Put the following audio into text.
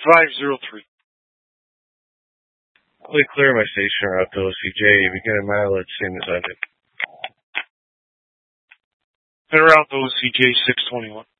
503. Quickly clear my station route to OCJ. Begin a mile as soon as I did. Clear out to OCJ 621.